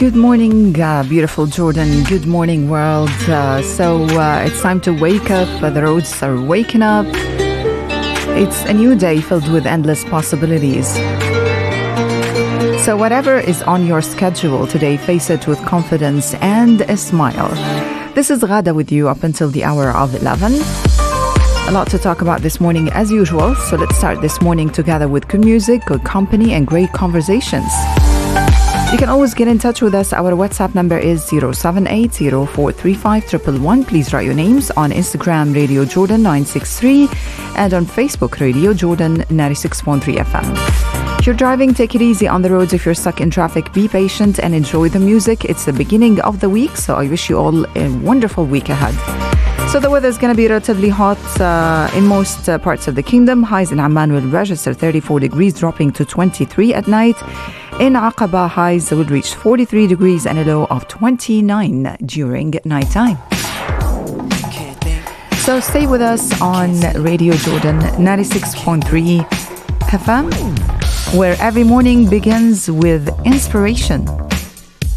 Good morning, beautiful Jordan. Good morning, world. It's time to wake up. The roads are waking up. It's a new day filled with endless possibilities. So whatever is on your schedule today, face it with confidence and a smile. This is Ghada with you up until the hour of 11. A lot to talk about this morning as usual. So let's start this morning together with good music, good company, and great conversations. You can always get in touch with us. Our WhatsApp number is 078-0435-111. Please write your names on Instagram, Radio Jordan 963, and on Facebook, Radio Jordan 96.3 FM. If you're driving, take it easy on the roads. If you're stuck in traffic, be patient and enjoy the music. It's the beginning of the week, so I wish you all a wonderful week ahead. So the weather is going to be relatively hot in most parts of the kingdom. Highs in Amman will register 34 degrees, dropping to 23 at night. In Aqaba, highs will reach 43 degrees and a low of 29 during nighttime. So stay with us on Radio Jordan 96.3 FM, where every morning begins with inspiration.